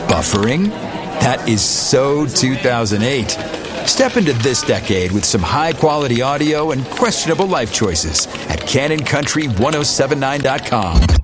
Buffering? That is so 2008. Step into this decade with some high-quality audio and questionable life choices at CannonCountry1079.com.